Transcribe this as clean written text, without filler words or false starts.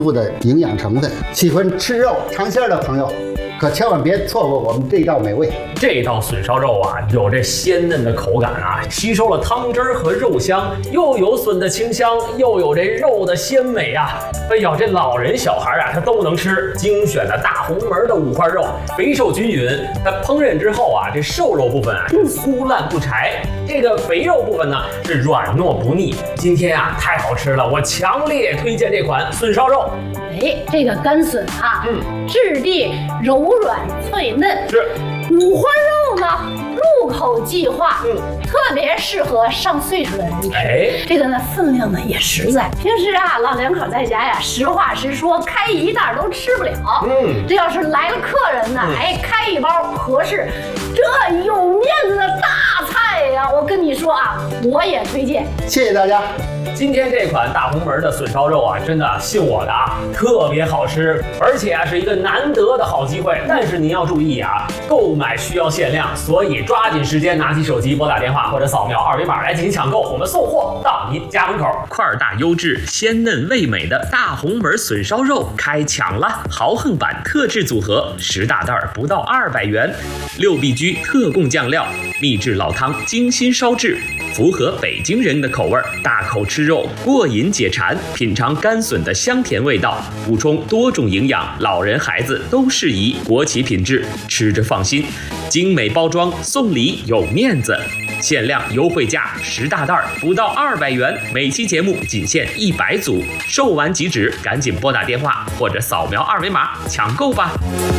富的营养成分。喜欢吃肉尝鲜的朋友，可千万别错过我们这道美味。 这道笋烧肉啊，有这鲜嫩的口感啊，吸收了汤汁儿和肉香，又有笋的清香，又有这肉的鲜美啊。哎呦，这老人小孩啊，他都能吃。精选的大红门的五花肉，肥瘦均匀。它烹饪之后啊，这瘦肉部分啊是酥烂不柴，这个肥肉部分呢是软糯不腻。今天啊太好吃了，我强烈推荐这款笋烧肉。 哎，这个干笋啊，质地柔软脆嫩， 是五花肉呢，入口即化，特别适合上岁数的人吃。 哎， 这个呢分量呢也实在。平时啊，老两口在家呀，实话实说，开一袋都吃不了。这要是来了客人呢，哎，开一包合适。这有面子的大菜呀，我跟你说啊，我也推荐。 谢谢大家。 今天这款大红门的笋烧肉啊，真的信我的啊，特别好吃，而且啊是一个难得的好机会。但是您要注意啊，购买需要限量，所以抓紧时间拿起手机拨打电话或者扫描二维码来进行抢购，我们送货到您家门口。块大优质、鲜嫩味美的大红门笋烧肉开抢了！豪横版特制组合，10大袋不到200元，6必居特供酱料，秘制老汤精心烧制，符合北京人的口味，大口吃肉过瘾解馋，品尝干笋的香甜味道，补充多种营养，老人孩子都适宜，国企品质，吃着放心。精美包装，送礼有面子，限量优惠价10大袋不到200元，每期节目仅限100组，售完即止，赶紧拨打电话或者扫描二维码抢购吧。